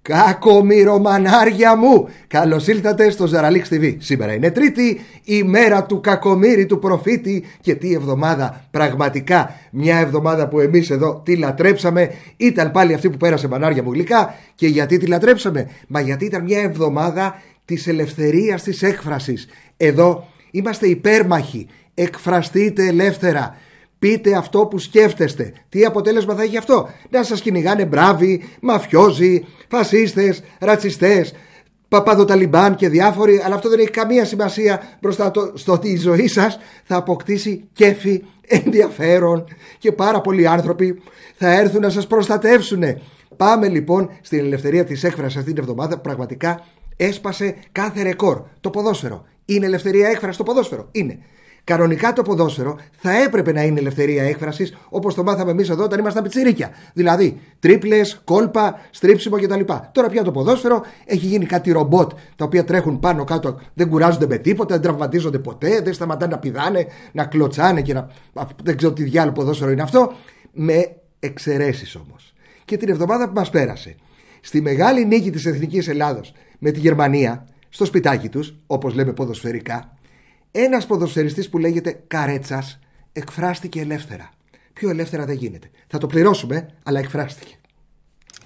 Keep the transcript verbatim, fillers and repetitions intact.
Κακομοιρομανάρια μου, καλώς ήλθατε στο Ζαραλίξ τι βι. Σήμερα είναι Τρίτη, η μέρα του κακομοίρη του προφήτη. Και τι εβδομάδα, πραγματικά μια εβδομάδα που εμείς εδώ τη λατρέψαμε. Ήταν πάλι αυτή που πέρασε, μανάρια μου γλυκά. Και γιατί τη λατρέψαμε? Μα γιατί ήταν μια εβδομάδα της ελευθερίας της έκφρασης. Εδώ είμαστε υπέρμαχοι. Εκφραστείτε ελεύθερα. Πείτε αυτό που σκέφτεστε. Τι αποτέλεσμα θα έχει αυτό? Να σας κυνηγάνε μπράβοι, μαφιόζοι, φασίστες, ρατσιστές, παπαδοταλιμπάν και διάφοροι. Αλλά αυτό δεν έχει καμία σημασία μπροστά το, στο ότι η ζωή σας θα αποκτήσει κέφι, ενδιαφέρον, και πάρα πολλοί άνθρωποι θα έρθουν να σας προστατεύσουν. Πάμε λοιπόν στην ελευθερία της έκφρασης αυτήν την εβδομάδα. Πραγματικά έσπασε κάθε ρεκόρ. Το ποδόσφαιρο. Είναι ελευθερία έκφρασης το ποδόσφαιρο? Είναι. Κανονικά το ποδόσφαιρο θα έπρεπε να είναι ελευθερία έκφρασης, όπως το μάθαμε εμείς εδώ όταν ήμασταν πιτσιρίκια. Δηλαδή τρίπλες, κόλπα, στρίψιμο κτλ. Τώρα πια το ποδόσφαιρο έχει γίνει κάτι ρομπότ τα οποία τρέχουν πάνω κάτω, δεν κουράζονται με τίποτα, δεν τραυματίζονται ποτέ, δεν σταματάνε να πηδάνε, να κλωτσάνε και να. Δεν ξέρω τι διάλογο ποδόσφαιρο είναι αυτό. Με εξαιρέσεις όμως. Και την εβδομάδα που μας πέρασε, στη μεγάλη νίκη της Εθνικής Ελλάδος με τη Γερμανία, στο σπιτάκι τους, όπως λέμε ποδοσφαιρικά, ένας ποδοσφαιριστής που λέγεται Καρέτσας εκφράστηκε ελεύθερα. Πιο ελεύθερα δεν γίνεται. Θα το πληρώσουμε, αλλά εκφράστηκε.